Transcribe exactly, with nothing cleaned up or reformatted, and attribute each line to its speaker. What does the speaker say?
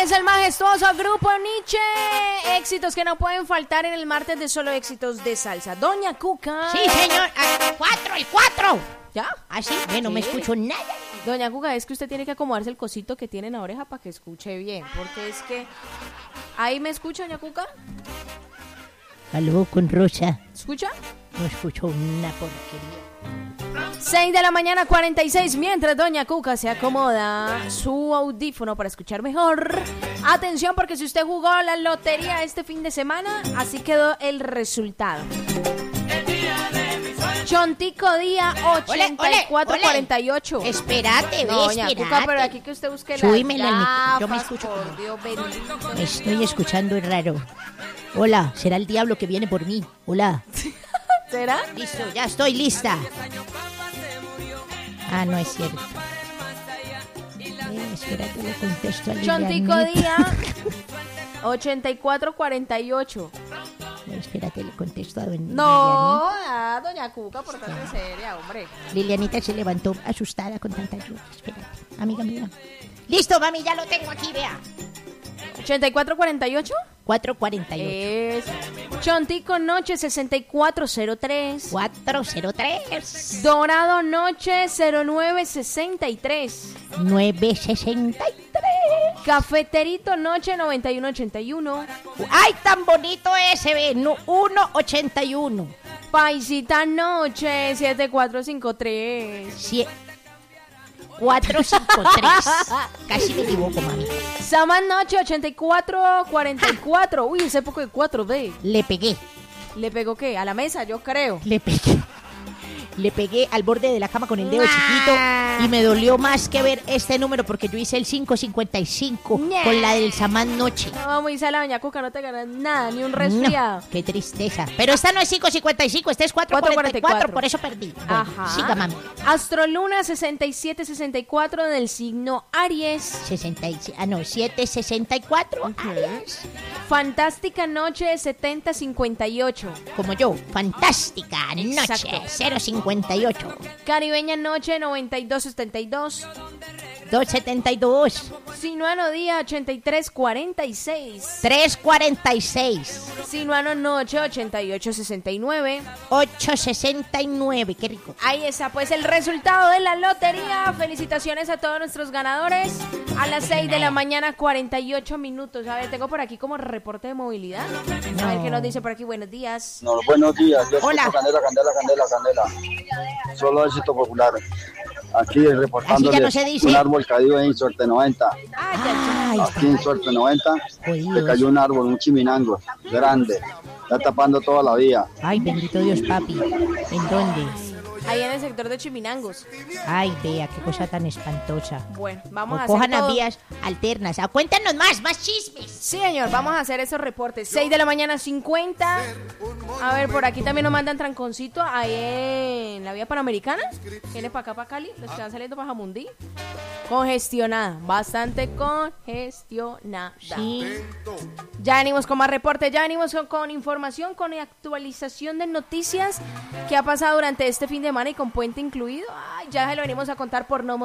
Speaker 1: es el majestuoso Grupo Nietzsche. Éxitos que no pueden faltar en el martes de solo éxitos de salsa. Doña Cuca.
Speaker 2: Sí, señor. El cuatro, el cuatro.
Speaker 1: ¿Ya?
Speaker 2: ¿Ah, sí? Bueno, no me escucho nada.
Speaker 1: Doña Cuca, es que usted tiene que acomodarse el cosito que tiene en la oreja para que escuche bien. Porque es que... ¿Ahí me escucha, Doña Cuca?
Speaker 2: Aló con Rosa.
Speaker 1: ¿Escucha?
Speaker 2: No escucho una porquería.
Speaker 1: seis de la mañana, cuarenta y seis, mientras Doña Cuca se acomoda su audífono para escuchar mejor. Atención, porque si usted jugó la lotería este fin de semana, así quedó el resultado. Chontico día ochenta y cuatro cuarenta y ocho.
Speaker 2: Espérate, ve,
Speaker 1: no, Doña
Speaker 2: espérate.
Speaker 1: Cuca, pero aquí que usted busque
Speaker 2: Súbimele
Speaker 1: las
Speaker 2: al
Speaker 1: gafas,
Speaker 2: micro. Yo me escucho.
Speaker 1: por Dios bendito.
Speaker 2: Me estoy escuchando raro. Hola, será el diablo que viene por mí. Hola.
Speaker 1: ¿Será?
Speaker 2: Listo, ya estoy lista. Ah, no es cierto. Eh, espérate, le contesto a
Speaker 1: Chontico
Speaker 2: Lilianita.
Speaker 1: día ochenta y cuatro cuarenta y ocho.
Speaker 2: Eh, espérate, le contesto a doña
Speaker 1: No,
Speaker 2: Lilianita.
Speaker 1: a Doña Cuca, por tanto seria, hombre.
Speaker 2: Lilianita se levantó asustada con tanta lluvia. Espérate, amiga mía. Listo, mami, ya lo tengo aquí, vea.
Speaker 1: ¿ochenta y cuatro cuarenta y ocho?
Speaker 2: cuatro cuarenta y ocho.
Speaker 1: Es Chontico Noche sesenta y cuatro cero tres.
Speaker 2: cuatro cero tres.
Speaker 1: Dorado Noche cero nueve sesenta y tres.
Speaker 2: nueve sesenta y tres.
Speaker 1: Cafeterito Noche noventa y uno ochenta y uno.
Speaker 2: ¡Ay, tan bonito ese, ve! No, uno ochenta y uno.
Speaker 1: Paisita Noche siete cuatro cinco tres.
Speaker 2: Sie- cuatro cinco tres. Casi me equivoco, mami.
Speaker 1: Saman Noche ochenta y cuatro cuarenta y cuatro. Uy, ese poco de cuatro, ve.
Speaker 2: Le pegué,
Speaker 1: ¿Le pegó qué? A la mesa, yo creo.
Speaker 2: le pegué. Le pegué al borde de la cama con el dedo chiquito y me dolió más que ver este número porque yo hice el cinco cincuenta y cinco
Speaker 1: Nah.
Speaker 2: con la del Samán Noche.
Speaker 1: No, muy sala, Doña Cuca, no te ganas nada, ni un resfriado.
Speaker 2: No, qué tristeza. Pero esta no es cinco cincuenta y cinco, esta es cuatro cuarenta y cuatro, por eso perdí. Bueno,
Speaker 1: Ajá.
Speaker 2: siga, mami.
Speaker 1: Astroluna sesenta y siete sesenta y cuatro del signo Aries.
Speaker 2: sesenta y, ah, no, siete sesenta y cuatro. Aries.
Speaker 1: Fantástica Noche setenta cincuenta y ocho.
Speaker 2: Como yo, fantástica noche,
Speaker 1: Exacto.
Speaker 2: cero cincuenta y ocho.
Speaker 1: Caribeña Noche noventa y dos setenta y dos.
Speaker 2: dos setenta y dos.
Speaker 1: Sinuano Día ochenta y tres cuarenta y seis.
Speaker 2: tres cuarenta y seis.
Speaker 1: Sinuano Noche ochenta y ocho sesenta y nueve.
Speaker 2: ocho sesenta y nueve, qué rico.
Speaker 1: Ahí está pues el resultado de la lotería. Felicitaciones a todos nuestros ganadores. A las seis de la mañana, cuarenta y ocho minutos. A ver, tengo por aquí como reporte de movilidad. A ver qué nos dice por aquí. Buenos días.
Speaker 3: No, buenos días. Yo
Speaker 2: Hola.
Speaker 3: escucho Candela, Candela, Candela, Candela. Solo éxito popular. Aquí reportándole
Speaker 2: Así ya no se dice.
Speaker 3: un árbol caído en Suerte noventa.
Speaker 1: Ay, ay,
Speaker 2: Ay,
Speaker 3: Aquí en Suerte noventa
Speaker 2: Jodidos.
Speaker 3: se cayó un árbol, un chiminango grande. Está tapando toda la vía.
Speaker 2: ay, bendito Dios, papi. ¿En dónde?
Speaker 1: ahí en el sector de Chiminangos.
Speaker 2: Ay, vea, qué cosa tan espantosa.
Speaker 1: Bueno, vamos
Speaker 2: O
Speaker 1: a hacer
Speaker 2: cojan las
Speaker 1: todo.
Speaker 2: vías alternas. Ah, cuéntanos más, más chismes.
Speaker 1: Sí, señor, vamos a hacer esos reportes. seis de la mañana, cincuenta. A ver, por aquí también nos mandan tranconcito. Ahí en la vía Panamericana. Viene para acá, para Cali. Los que van saliendo para Jamundí. Congestionada. Bastante congestionada.
Speaker 2: Sí.
Speaker 1: Ya venimos con más reportes. Ya venimos con, con información, con actualización de noticias que ha pasado durante este fin de semana y con puente incluido. Ay, ya se lo venimos a contar por no